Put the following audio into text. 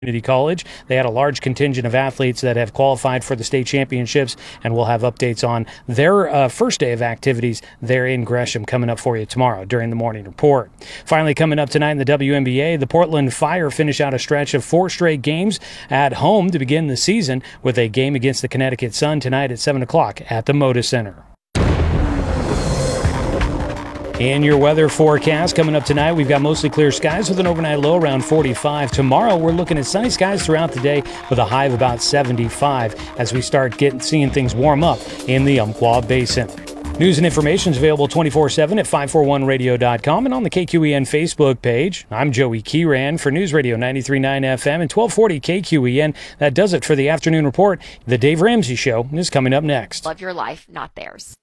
Community College. They had a large contingent of athletes that have qualified for the state championships, and we'll have updates on their first day of activities there in Gresham coming up for you tomorrow during the morning report. Finally, coming up tonight in the WNBA, the Portland Fire finish out a stretch of 4 straight games at home to begin the season with a game against the Connecticut Sun tonight at 7 o'clock at the Moda Center. In your weather forecast coming up tonight, we've got mostly clear skies with an overnight low around 45. Tomorrow, we're looking at sunny skies throughout the day with a high of about 75 as we start seeing things warm up in the Umpqua Basin. News and information is available 24/7 at 541radio.com and on the KQEN Facebook page. I'm Joey Kieran for News Radio 93.9 FM and 1240 KQEN. That does it for the afternoon report. The Dave Ramsey Show is coming up next. Love your life, not theirs.